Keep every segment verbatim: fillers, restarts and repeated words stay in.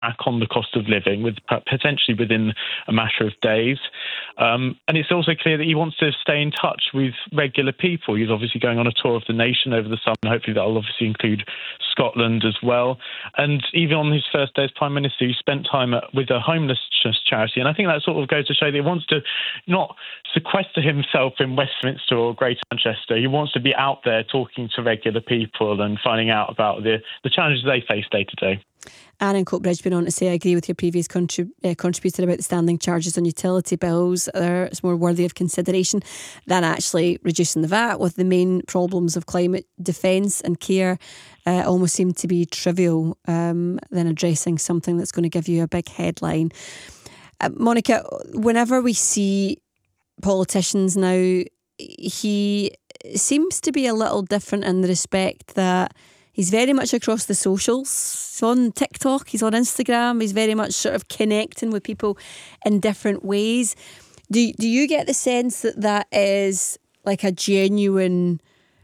back on the cost of living, with potentially within a matter of days. Um, and it's also clear that he wants to stay in touch with regular people. He's obviously going on a tour of the nation over the summer, and hopefully that'll obviously include Scotland as well. And even on his first day as Prime Minister, he spent time at, with a homelessness charity. And I think that sort of goes to show that he wants to not sequester himself in Westminster or Greater Manchester. He wants to be out there talking to regular people and finding out about the, the challenges they face day to day. Anne in Coatbridge been on to say, I agree with your previous contrib- uh, contributor about the standing charges on utility bills. Uh, it's more worthy of consideration than actually reducing the V A T, with the main problems of climate defence and care uh, almost seem to be trivial um, than addressing something that's going to give you a big headline. Uh, Monica, whenever we see politicians now, he seems to be a little different in the respect that he's very much across the socials. He's on TikTok, he's on Instagram, he's very much sort of connecting with people in different ways. Do, do you get the sense that that is like a genuine,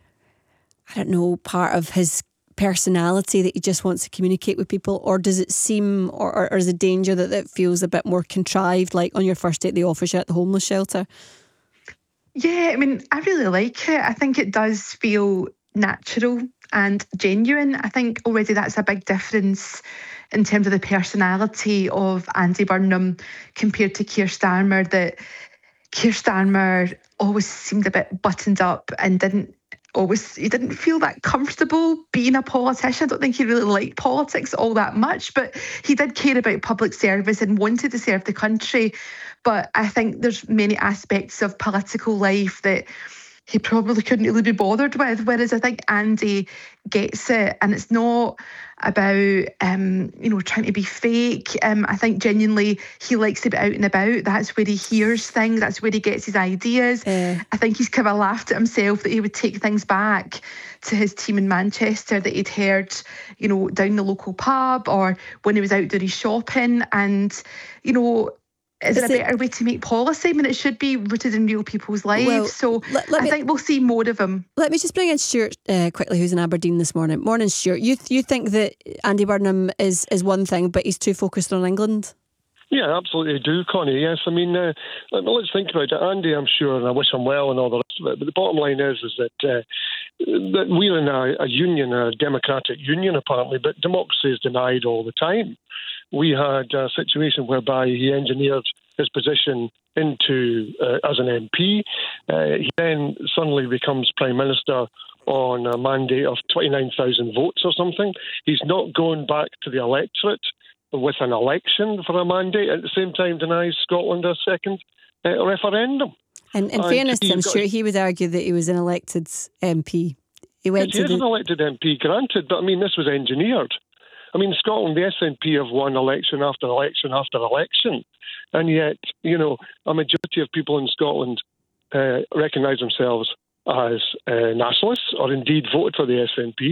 I don't know, part of his personality, that he just wants to communicate with people? Or does it seem, or, or, or is the danger that it feels a bit more contrived, like on your first day at the office you're at the homeless shelter? Yeah, I mean, I really like it. I think it does feel natural and genuine. I think already that's a big difference in terms of the personality of Andy Burnham compared to Keir Starmer, that Keir Starmer always seemed a bit buttoned up and didn't always, he didn't feel that comfortable being a politician. I don't think he really liked politics all that much, but he did care about public service and wanted to serve the country. But I think there's many aspects of political life that he probably couldn't really be bothered with, whereas I think Andy gets it, and it's not about um, you know, trying to be fake. Um, I think genuinely he likes to be out and about. That's where he hears things. That's where he gets his ideas. Uh, I think he's kind of laughed at himself that he would take things back to his team in Manchester that he'd heard, you know, down the local pub or when he was out doing his shopping, and you know. Is, is it a it, better way to make policy? I mean, it should be rooted in real people's lives. Well, so let, let I me, think we'll see more of him. Let me just bring in Stuart uh, quickly, who's in Aberdeen this morning. Morning, Stuart. You you think that Andy Burnham is, is one thing, but he's too focused on England? Yeah, absolutely do, Connie. Yes, I mean, uh, let's think about it. Andy, I'm sure, and I wish him well and all the rest of it, but the bottom line is is that, uh, that we're in a, a union, a democratic union apparently, but democracy is denied all the time. We had a situation whereby he engineered his position into uh, as an M P. Uh, he then suddenly becomes Prime Minister on a mandate of twenty-nine thousand votes or something. He's not going back to the electorate with an election for a mandate, at the same time denies Scotland a second uh, referendum. And in and fairness to him, sure, he would argue that he was an elected M P. He went he to is the... an elected M P, granted, but I mean, this was engineered. I mean, Scotland, the S N P have won election after election after election, and yet, you know, a majority of people in Scotland uh, recognise themselves as uh, nationalists, or indeed voted for the S N P.